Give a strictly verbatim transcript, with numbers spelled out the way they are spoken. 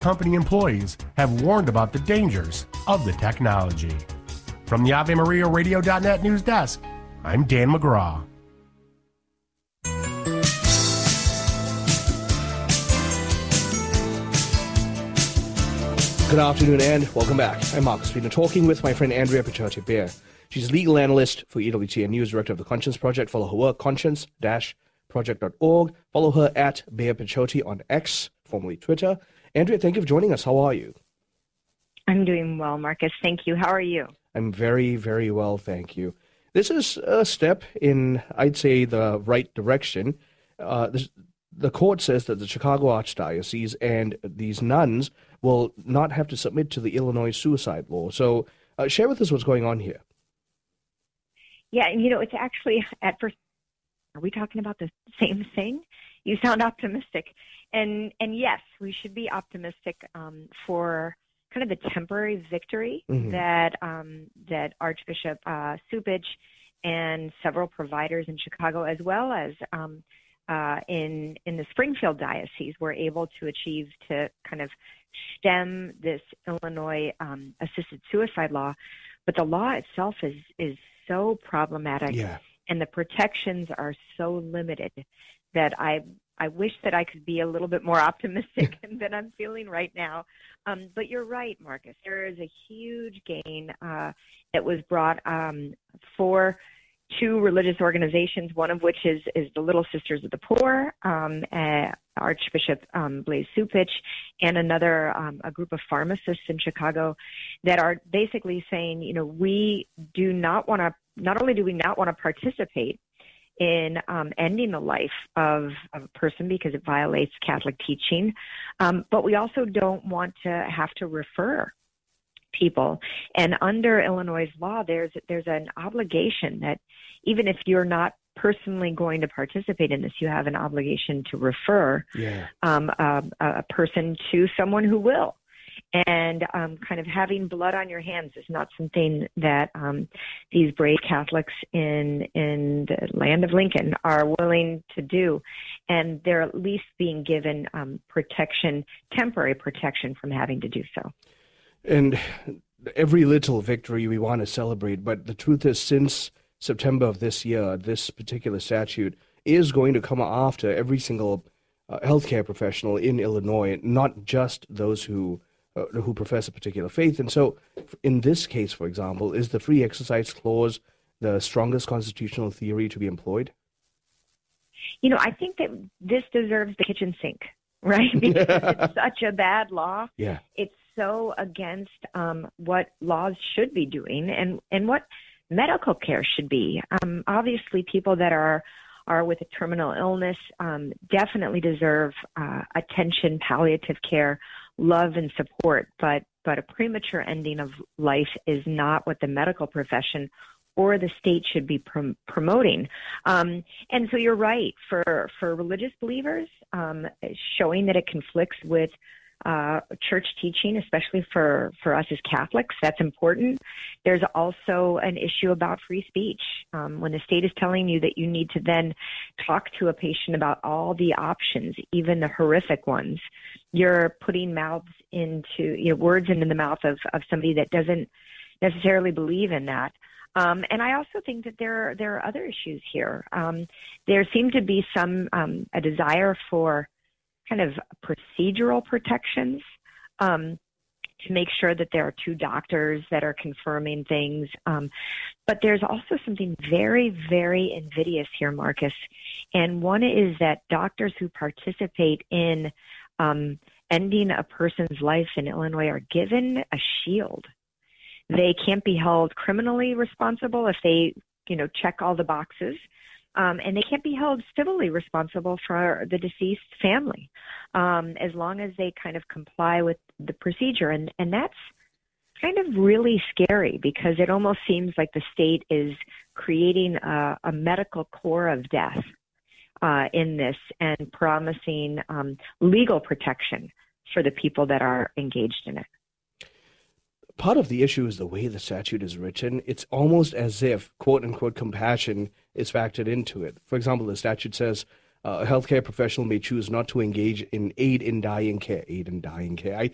company employees have warned about the dangers of the technology. From the Ave Maria Radio dot net news desk, I'm Dan McGraw. Good afternoon and welcome back. I'm Marcus Wiener, talking with my friend Andrea Picciotti-Bear. She's legal analyst for E W T and news director of the Conscience Project. Follow her work, conscience dash project dot org. Follow her at Bear Picciotti on X, formerly Twitter. Andrea, thank you for joining us. How are you? I'm doing well, Marcus. Thank you. How are you? I'm very, very well, thank you. This is a step in, I'd say, the right direction. Uh, this, the court says that the Chicago Archdiocese and these nuns will not have to submit to the Illinois suicide law. So uh, share with us what's going on here. Yeah, you know, it's actually, at first, are we talking about the same thing? You sound optimistic. And and yes, we should be optimistic um, for kind of the temporary victory mm-hmm. that um, that Archbishop uh, Cupich and several providers in Chicago, as well as um, uh, in in the Springfield Diocese, were able to achieve to kind of stem this Illinois um, assisted suicide law. But the law itself is is so problematic, yeah. and the protections are so limited that I I wish that I could be a little bit more optimistic than I'm feeling right now. Um, but you're right, Marcus. There is a huge gain uh, that was brought um, for two religious organizations, one of which is, is the Little Sisters of the Poor, um, uh, Archbishop um, Blaise Cupich, and another, um, a group of pharmacists in Chicago that are basically saying, you know, we do not want to, not only do we not want to participate in um, ending the life of, of a person because it violates Catholic teaching, um, but we also don't want to have to refer people. And under Illinois' law, there's there's an obligation that even if you're not personally going to participate in this, you have an obligation to refer yeah. um, a, a person to someone who will. And um, kind of having blood on your hands is not something that um, these brave Catholics in in the land of Lincoln are willing to do. And they're at least being given um, protection, temporary protection from having to do so. And every little victory we want to celebrate, but the truth is, since September of this year, this particular statute is going to come after every single uh, healthcare professional in Illinois, not just those who uh, who profess a particular faith. And so in this case, for example, is the free exercise clause the strongest constitutional theory to be employed? You know, I think that this deserves the kitchen sink, right? Because it's such a bad law. Yeah. It's so against um, what laws should be doing and, and what medical care should be. Um, obviously, people that are are with a terminal illness um, definitely deserve uh, attention, palliative care, love, and support. But but a premature ending of life is not what the medical profession or the state should be prom- promoting. Um, and so you're right. For for religious believers, um, showing that it conflicts with Uh, church teaching, especially for, for us as Catholics, that's important. There's also an issue about free speech. Um, when the state is telling you that you need to then talk to a patient about all the options, even the horrific ones, you're putting mouths into, you know, words into the mouth of, of somebody that doesn't necessarily believe in that. Um, and I also think that there, there are other issues here. Um, there seem to be some, um, a desire for kind of procedural protections um, to make sure that there are two doctors that are confirming things. Um, but there's also something very, very invidious here, Marcus. And one is that doctors who participate in um, ending a person's life in Illinois are given a shield. They can't be held criminally responsible if they, you know, check all the boxes. Um, and they can't be held civilly responsible for the deceased family um, as long as they kind of comply with the procedure. And, and that's kind of really scary because it almost seems like the state is creating a, a medical core of death uh, in this and promising um, legal protection for the people that are engaged in it. Part of the issue is the way the statute is written. It's almost as if, quote-unquote, compassion is factored into it. For example, the statute says uh, a healthcare professional may choose not to engage in aid in dying care. Aid in dying care. I,